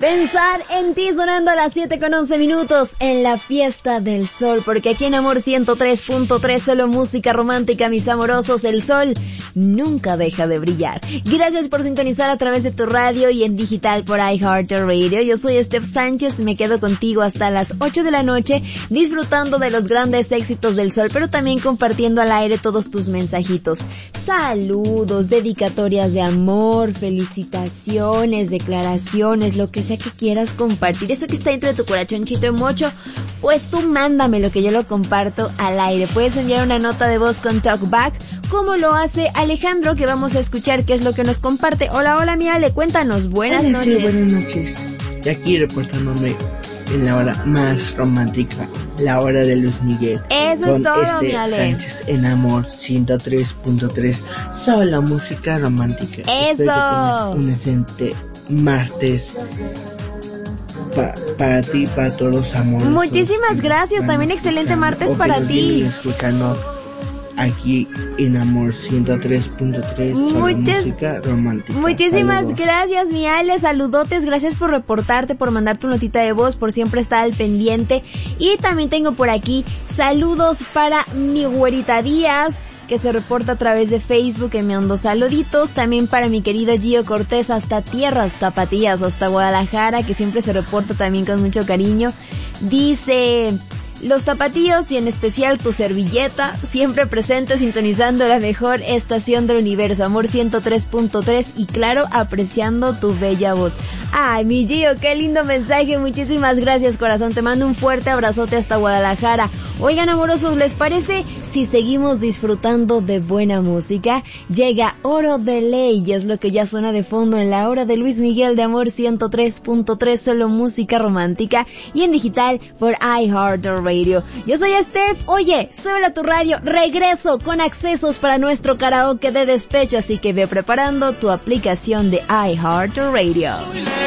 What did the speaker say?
Pensar en ti sonando a las 7:11 en la fiesta del sol, porque aquí en Amor 103.3 solo música romántica, mis amorosos, el sol nunca deja de brillar. Gracias por sintonizar a través de tu radio y en digital por iHeartRadio. Yo soy Steph Sánchez y me quedo contigo hasta las 8 de la noche disfrutando de los grandes éxitos del sol, pero también compartiendo al aire todos tus mensajitos. Saludos, dedicatorias de amor, felicitaciones, declaraciones, lo que sea que quieras compartir, eso que está dentro de tu corazoncito de mocho, pues tú mándame lo que yo lo comparto al aire. Puedes enviar una nota de voz con Talkback, como lo hace Alejandro, que vamos a escuchar qué es lo que nos comparte. Hola, mi Ale, cuéntanos, buenas noches. Sí, buenas noches. Y aquí reportándome en la hora más romántica, la hora de Luis Miguel. Eso es todo, mi Ale. Sánchez en Amor 103.3, solo música romántica. Eso. Espero que tengas un excelente martes para ti, para todos, amor. Muchísimas gracias, también excelente martes para ti. Escuchando aquí en Amor 103.3, música romántica. Muchísimas gracias, mi Ale, saludotes, gracias por reportarte, por mandar tu notita de voz, por siempre estar al pendiente. Y también tengo por aquí saludos para mi güerita Díaz, que se reporta a través de Facebook, enviando saluditos. También para mi querido Gio Cortés hasta tierras tapatías, hasta Guadalajara, que siempre se reporta también con mucho cariño. Dice: los tapatíos y en especial tu servilleta, siempre presente sintonizando la mejor estación del universo, Amor 103.3, y claro, apreciando tu bella voz. Ay, mi Gio, qué lindo mensaje, muchísimas gracias, corazón, te mando un fuerte abrazote hasta Guadalajara. Oigan, amorosos, ¿les parece si seguimos disfrutando de buena música? Llega Oro de Ley, y es lo que ya suena de fondo en la hora de Luis Miguel de Amor 103.3, solo música romántica, y en digital por iHeartRadio. Yo soy Steph, oye, súbela a tu radio, regreso con accesos para nuestro karaoke de despecho, así que ve preparando tu aplicación de iHeartRadio.